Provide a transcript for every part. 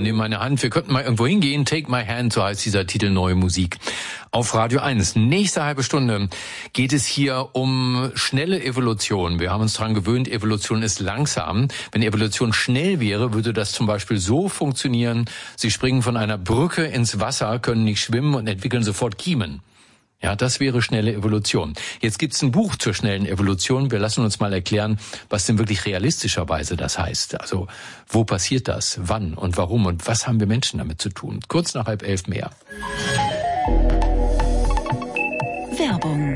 nimm meine Hand, wir könnten mal irgendwo hingehen. Take my hand, so heißt dieser Titel, neue Musik. Auf Radio 1. Nächste halbe Stunde geht es hier um schnelle Evolution. Wir haben uns daran gewöhnt, Evolution ist langsam. Wenn Evolution schnell wäre, würde das zum Beispiel so funktionieren: Sie springen von einer Brücke ins Wasser, können nicht schwimmen und entwickeln sofort Kiemen. Ja, das wäre schnelle Evolution. Jetzt gibt's ein Buch zur schnellen Evolution. Wir lassen uns mal erklären, was denn wirklich realistischerweise das heißt. Also, wo passiert das? Wann und warum? Und was haben wir Menschen damit zu tun? Kurz nach 10:30 mehr. Werbung.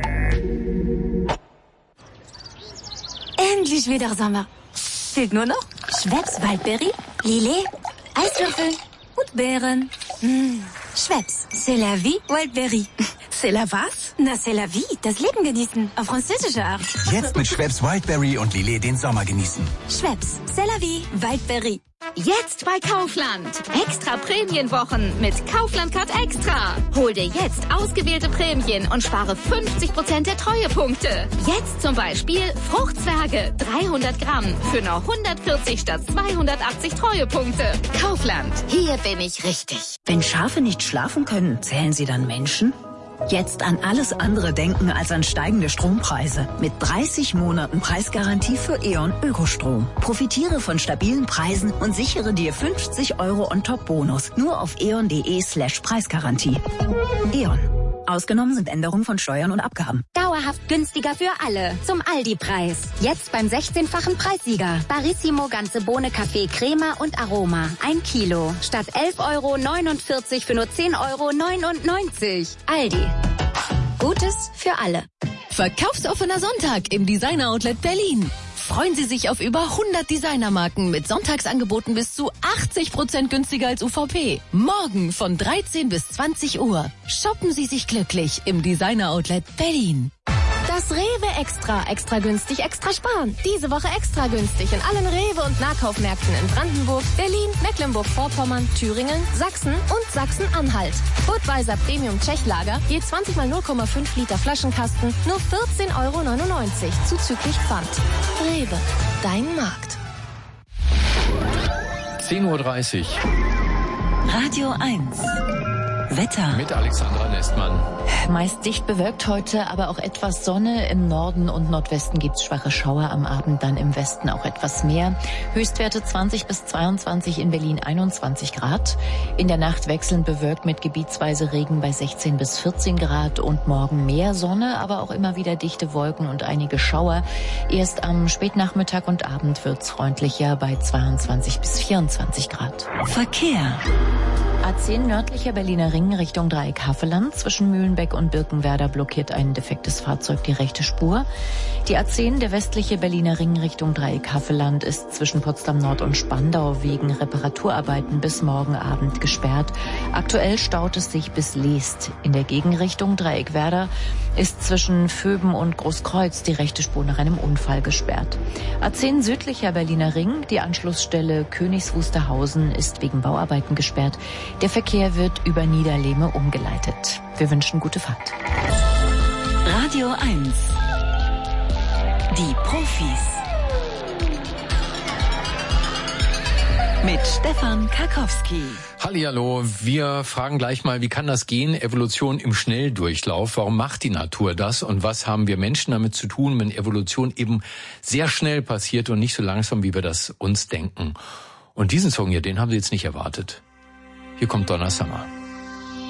Endlich wieder Sommer. Fehlt nur noch Schweppes Waldbeere, Lillet, Eiswürfel und Beeren. Schweppes, c'est la vie, Wildberry. C'est la was? Na, c'est la vie, das Leben genießen, auf französische Art. Jetzt mit Schweppes Wildberry und Lillet den Sommer genießen. Schweppes, c'est la vie, Wildberry. Jetzt bei Kaufland. Extra Prämienwochen mit Kaufland Card Extra. Hol dir jetzt ausgewählte Prämien und spare 50% der Treuepunkte. Jetzt zum Beispiel Fruchtzwerge 300 Gramm für nur 140 statt 280 Treuepunkte. Kaufland, hier bin ich richtig. Wenn Schafe nicht schlafen können, zählen sie dann Menschen? Jetzt an alles andere denken als an steigende Strompreise. Mit 30 Monaten Preisgarantie für E.ON Ökostrom. Profitiere von stabilen Preisen und sichere dir 50 € On-Top-Bonus. Nur auf eon.de/Preisgarantie. E.ON. Ausgenommen sind Änderungen von Steuern und Abgaben. Dauerhaft günstiger für alle. Zum Aldi-Preis. Jetzt beim 16-fachen Preissieger. Barissimo ganze Bohne, Kaffee, Crema und Aroma. 1 Kilo. Statt 11,49 € für nur 10,99 €. Aldi. Gutes für alle. Verkaufsoffener Sonntag im Designer Outlet Berlin. Freuen Sie sich auf über 100 Designermarken mit Sonntagsangeboten bis zu 80% günstiger als UVP. Morgen von 13 bis 20 Uhr. Shoppen Sie sich glücklich im Designer Outlet Berlin. Das Rewe Extra. Extra günstig, extra sparen. Diese Woche extra günstig in allen Rewe- und Nahkaufmärkten in Brandenburg, Berlin, Mecklenburg-Vorpommern, Thüringen, Sachsen und Sachsen-Anhalt. Budweiser Premium Tschechlager, je 20 mal 0,5 Liter Flaschenkasten, nur 14,99 € zuzüglich Pfand. Rewe, dein Markt. 10:30 Uhr. Radio 1. Wetter. Mit Alexandra Nestmann. Meist dicht bewölkt heute, aber auch etwas Sonne. Im Norden und Nordwesten gibt's schwache Schauer, am Abend dann im Westen auch etwas mehr. Höchstwerte 20 bis 22, in Berlin 21 Grad. In der Nacht wechselnd bewölkt mit gebietsweise Regen bei 16 bis 14 Grad und morgen mehr Sonne, aber auch immer wieder dichte Wolken und einige Schauer. Erst am Spätnachmittag und Abend wird's freundlicher bei 22 bis 24 Grad. Verkehr. A10 nördlicher Berliner Ring Richtung Dreieck Havelland. Zwischen Mühlenbeck und Birkenwerder blockiert ein defektes Fahrzeug die rechte Spur. Die A10, der westliche Berliner Ring Richtung Dreieck Havelland, ist zwischen Potsdam Nord und Spandau wegen Reparaturarbeiten bis morgen Abend gesperrt. Aktuell staut es sich bis Leest. In der Gegenrichtung Dreieck Werder ist zwischen Vöben und Großkreuz die rechte Spur nach einem Unfall gesperrt. A10 südlicher Berliner Ring, die Anschlussstelle Königs Wusterhausen, ist wegen Bauarbeiten gesperrt. Der Verkehr wird über Niederlehme umgeleitet. Wir wünschen gute Fahrt. Radio 1. Die Profis. Mit Stefan Karkowski. Hallihallo, wir fragen gleich mal, wie kann das gehen? Evolution im Schnelldurchlauf. Warum macht die Natur das? Und was haben wir Menschen damit zu tun, wenn Evolution eben sehr schnell passiert und nicht so langsam, wie wir das uns denken? Und diesen Song hier, den haben Sie jetzt nicht erwartet. Hier kommt Donna Summer.